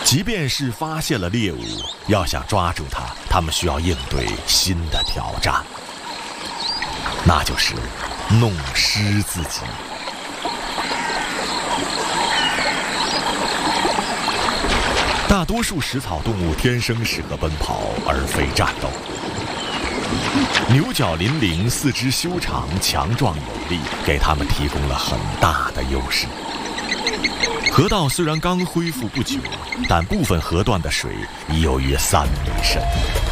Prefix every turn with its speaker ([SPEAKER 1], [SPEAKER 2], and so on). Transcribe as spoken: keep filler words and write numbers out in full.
[SPEAKER 1] 即便是发现了猎物，要想抓住它，它们需要应对新的挑战，那就是弄湿自己。大多数食草动物天生适合奔跑，而非战斗。牛角林羚四肢修长、强壮有力，给它们提供了很大的优势。河道虽然刚恢复不久，但部分河段的水已有约三米深。